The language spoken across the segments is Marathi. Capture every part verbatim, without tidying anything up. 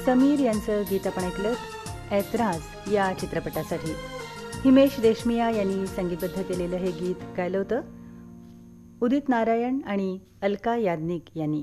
समीर यांचं गीत आपण ऐकलं ऐतराज या चित्रपटासाठी. हिमेश रेशमिया यांनी संगीतबद्ध केलेलं हे गीत गायलं होतं उदित नारायण आणि अलका याज्ञिक यांनी.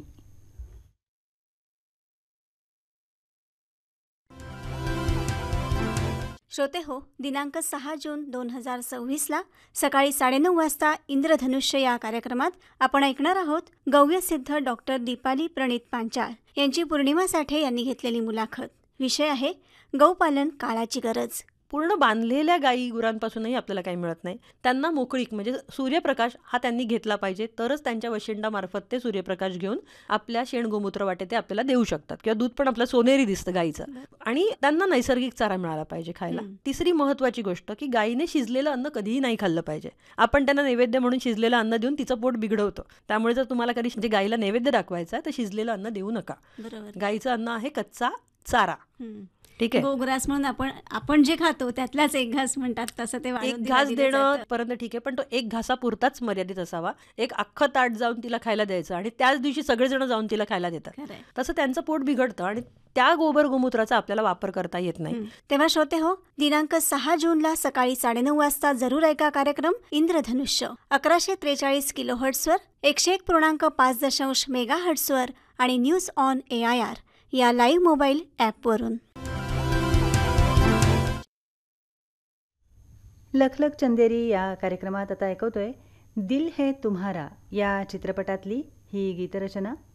श्रोते हो, दिनांक सहा जून दोन हजार सव्वीसला सकाळी साडेनऊ वाजता इंद्रधनुष्य या कार्यक्रमात आपण ऐकणार आहोत गौयसिद्ध डॉक्टर दीपाली प्रणित पांचाळ यांची पौर्णिमा साठे यांनी घेतलेली मुलाखत. विषय आहे गौपालन काळाची गरज. पूर्ण बांधलेल्या गायी गुरांपासूनही आपल्याला काही मिळत नाही. त्यांना मोकळीक म्हणजे सूर्यप्रकाश हा त्यांनी घेतला पाहिजे, तरच त्यांच्या वशिंडामार्फत ते सूर्यप्रकाश घेऊन आपल्या शेण गोमूत्र वाटे ते आपल्याला देऊ शकतात किंवा दूध पण आपलं सोनेरी दिसतं गाईचं. आणि त्यांना नैसर्गिक चारा मिळाला पाहिजे खायला. तिसरी महत्वाची गोष्ट की गायीने शिजलेलं अन्न कधीही नाही खाल्लं पाहिजे. आपण त्यांना नैवेद्य म्हणून शिजलेलं अन्न देऊन तिचं पोट बिघडवतो. त्यामुळे जर तुम्हाला कधी म्हणजे गायीला नैवेद्य दाखवायचा आहे तर शिजलेलं अन्न देऊ नका. गायीचं अन्न आहे कच्चा चारा. ठीक आहे, गोग्रास म्हणून आपण आपण जे खातो त्यातलाच एक घास म्हणतात तसं ते एक घास देणं पर्यंत ठीक आहे, पण तो एक घासापुरताच मर्यादित असावा. एक अख्खं ताट जाऊन तिला खायला द्यायचं आणि त्याच दिवशी सगळेजण जाऊन तिला खायला देतात, तसं त्यांचं पोट बिघडतं आणि त्या गोबर गोमूत्राचा आपल्याला वापर करता येत नाही. तेव्हा श्रोते हो, दिनांक सहा जूनला सकाळी साडेनऊ वाजता जरूर ऐका कार्यक्रम इंद्रधनुष्य अकराशे त्रेचाळीस किलो हर्ट्सवर, एकशे एक पूर्णांक पाच दशांश मेगा हर्ट्सवर आणि news on A I R या लाईव्ह मोबाईल ॲपवरून. लखलख चंदेरी या कार्यक्रमात आता ऐकवतोय दिल है तुम्हारा या चित्रपटातली ही गीतरचना.